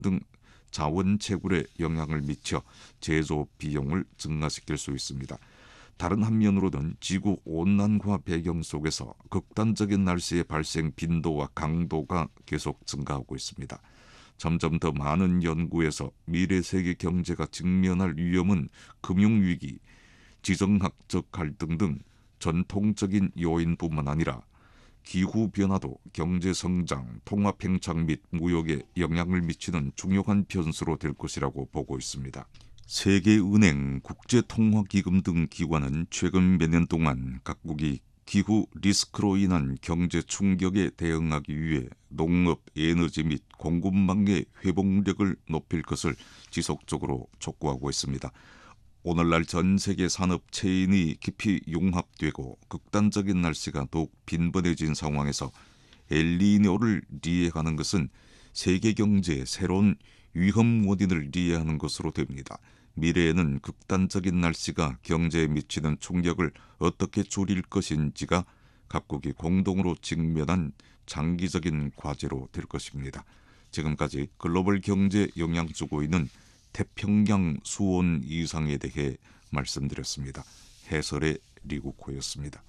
등 자원 채굴에 영향을 미쳐 제조 비용을 증가시킬 수 있습니다. 다른 한면으로는 지구 온난화 배경 속에서 극단적인 날씨의 발생 빈도와 강도가 계속 증가하고 있습니다. 점점 더 많은 연구에서 미래 세계 경제가 직면할 위험은 금융위기, 지정학적 갈등 등 전통적인 요인뿐만 아니라 기후변화도 경제성장, 통화팽창 및 무역에 영향을 미치는 중요한 변수로 될 것이라고 보고 있습니다. 세계은행, 국제통화기금 등 기관은 최근 몇 년 동안 각국이 기후 리스크로 인한 경제 충격에 대응하기 위해 농업, 에너지 및 공급망의 회복력을 높일 것을 지속적으로 촉구하고 있습니다. 오늘날 전 세계 산업 체인이 깊이 융합되고 극단적인 날씨가 더욱 빈번해진 상황에서 엘니뇨를 이해하는 것은 세계 경제의 새로운 위험 원인을 이해하는 것으로 됩니다. 미래에는 극단적인 날씨가 경제에 미치는 충격을 어떻게 줄일 것인지가 각국이 공동으로 직면한 장기적인 과제로 될 것입니다. 지금까지 글로벌 경제에 영향 주고 있는 태평양 수온 이상에 대해 말씀드렸습니다. 해설의 리구코였습니다.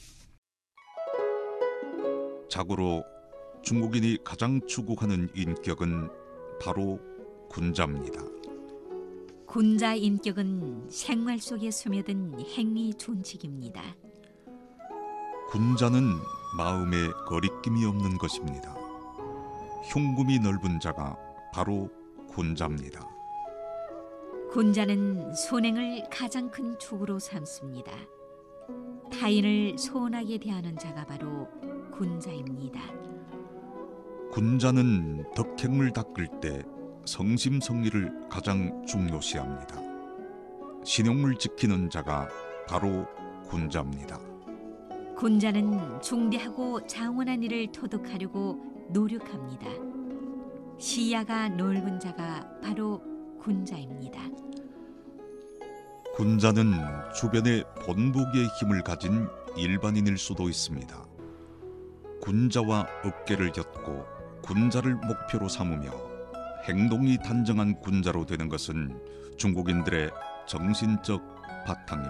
자고로 중국인이 가장 추구하는 인격은 바로 군자입니다. 군자 인격은 생활 속에 스며든 행위 준칙입니다. 군자는 마음에 거리낌이 없는 것입니다. 흉금이 넓은 자가 바로 군자입니다. 군자는 선행을 가장 큰 축으로 삼습니다. 타인을 소원하게 대하는 자가 바로 군자입니다. 군자는 덕행을 닦을 때 성심성의를 가장 중요시합니다. 신용을 지키는 자가 바로 군자입니다. 군자는 중대하고 장원한 일을 토득하려고 노력합니다. 시야가 넓은 자가 바로 군자입니다. 군자는 주변에 본보기의 힘을 가진 일반인일 수도 있습니다. 군자와 어깨를 곁고 군자를 목표로 삼으며 행동이 단정한 군자로 되는 것은 중국인들의 정신적 바탕입니다.